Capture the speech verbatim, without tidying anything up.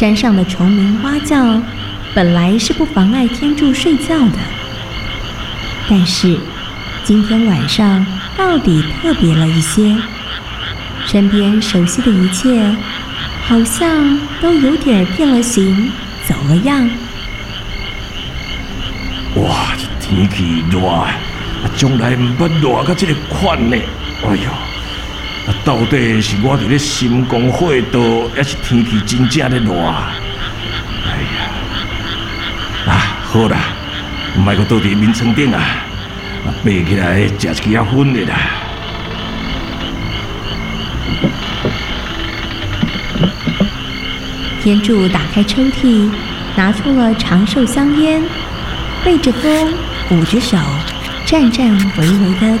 山上的虫鸣蛙叫本来是不妨碍天柱睡觉的，但是今天晚上到底特别了一些，身边熟悉的一切好像都有点变了形，走了样。 哇，这天气热，从来唔捌热到这个款呢。哎呦，啊，到底是我伫咧心公火道，还是天气真正咧热？哎呀，啊，好啦，唔爱阁倒伫眠床顶啊，啊，爬起来食一支啊粉的啦。 天柱打开抽屉，拿出了长寿香烟，背着风，捂着手，颤颤巍巍地